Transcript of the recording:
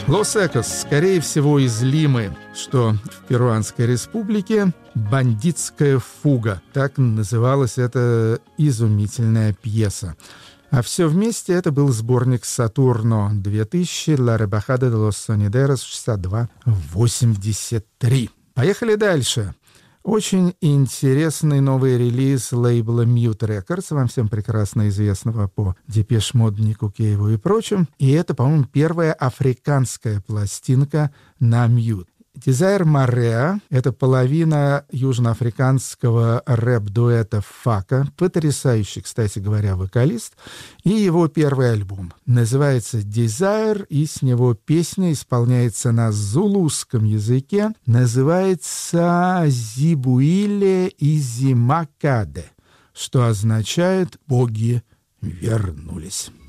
Лос Экос, скорее всего, из Лимы, что в Перуанской республике, «Бандитская фуга». Так называлась эта изумительная пьеса. А все вместе это был сборник «Сатурно» 2000, «La Rebajada de los Sonideros» 62-83. Поехали дальше. Очень интересный новый релиз лейбла Mute Records, вам всем прекрасно известного по Депеш Мод, Нику Кейву и прочим. И это, по-моему, первая африканская пластинка на Mute. Desire Marea — это половина южноафриканского рэп-дуэта Фака, потрясающий, кстати говоря, вокалист, и его первый альбом. Называется Desire, и с него песня исполняется на зулусском языке, называется Зибуиле Изимакаде, что означает «боги вернулись».